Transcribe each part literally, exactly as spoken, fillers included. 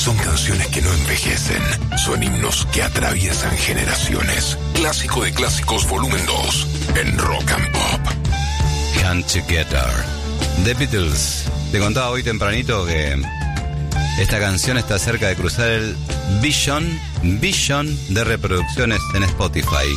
Son canciones que no envejecen, son himnos que atraviesan generaciones. Clásico de Clásicos Volumen dos, en Rock and Pop. Come Together, The Beatles. Te contaba hoy tempranito que esta canción está cerca de cruzar el billón, billón de reproducciones en Spotify,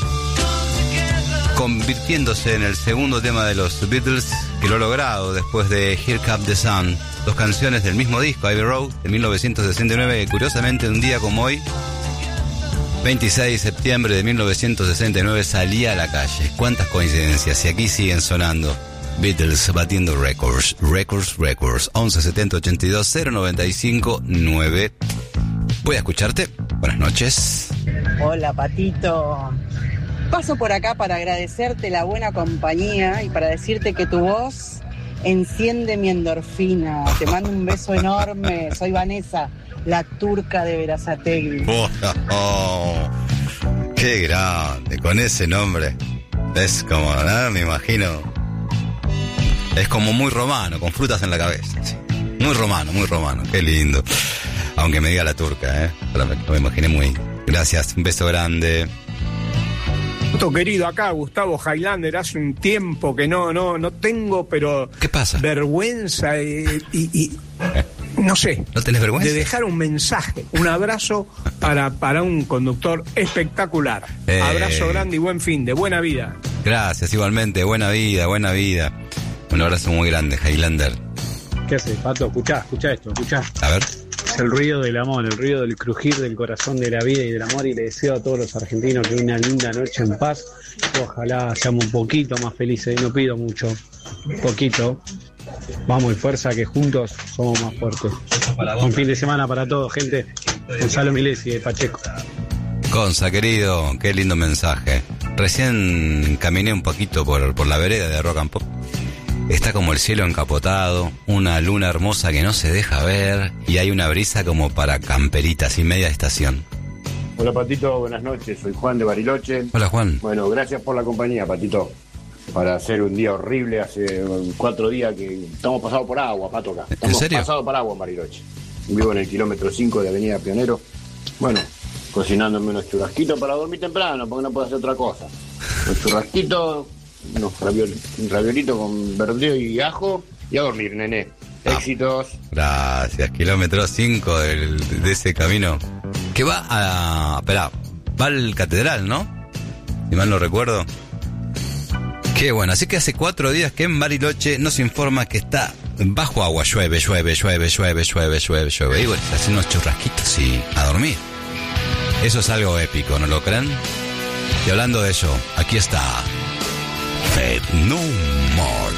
convirtiéndose en el segundo tema de los Beatles que lo ha logrado después de Here Comes the Sun. Dos canciones del mismo disco, Abbey Road, de mil novecientos sesenta y nueve, que curiosamente un día como hoy, veintiséis de septiembre de mil novecientos sesenta y nueve, salía a la calle. ¿Cuántas coincidencias? Y aquí siguen sonando Beatles batiendo récords, récords, récords. once setenta ochenta y dos cero noventa y cinco nueve. Voy a escucharte. Buenas noches. Hola, Patito. Paso por acá para agradecerte la buena compañía y para decirte que tu voz enciende mi endorfina. Te mando un beso enorme. Soy Vanessa, la turca de Berazategui. Oh, oh, qué grande, con ese nombre. Es como, ¿no? Me imagino. Es como muy romano, con frutas en la cabeza. Sí. Muy romano, muy romano. Qué lindo. Aunque me diga la turca, ¿eh? Pero me, me imaginé muy. Gracias, un beso grande. Querido, acá Gustavo Highlander, hace un tiempo que no no no tengo, pero ¿qué pasa? Vergüenza y, y, y no sé. ¿No tenés vergüenza? De dejar un mensaje, un abrazo para para un conductor espectacular. Eh... Abrazo grande y buen fin de buena vida. Gracias, igualmente, buena vida, buena vida. Un abrazo muy grande, Highlander. ¿Qué haces, Pato? Escuchá, escuchá esto, escuchá. A ver. Es el ruido del amor, el ruido del crujir del corazón de la vida y del amor, y le deseo a todos los argentinos que una linda noche en paz. Ojalá seamos un poquito más felices, no pido mucho, un poquito. Vamos, y fuerza, que juntos somos más fuertes. Un fin de semana para todos, gente. Gonzalo Milesi de Pacheco. Gonza, querido, qué lindo mensaje. Recién caminé un poquito por, por la vereda de Rock and Pop. Está como el cielo encapotado, una luna hermosa que no se deja ver y hay una brisa como para camperitas y media estación. Hola, Patito, buenas noches, soy Juan de Bariloche. Hola, Juan. Bueno, gracias por la compañía, Patito, para hacer un día horrible. Hace cuatro días que estamos pasados por agua, Pato, acá. Estamos ¿En serio? pasados por agua en Bariloche. Vivo en el kilómetro cinco de Avenida Pionero. Bueno, cocinándome unos churrasquitos para dormir temprano, porque no puedo hacer otra cosa. Unos churrasquitos, unos raviol, un raviolito con verdeo y ajo, y a dormir, nene. Ah, éxitos. Gracias, kilómetro cinco del, de ese camino. Que va a... Espera, va al Catedral, ¿no? Si mal no recuerdo. Qué bueno, así que hace cuatro días que en Bariloche nos informa que está bajo agua. Llueve, llueve, llueve, llueve, llueve, llueve, llueve. Y bueno, hacen unos churrasquitos y a dormir. Eso es algo épico, ¿no lo creen? Y hablando de eso, aquí está Faith No More.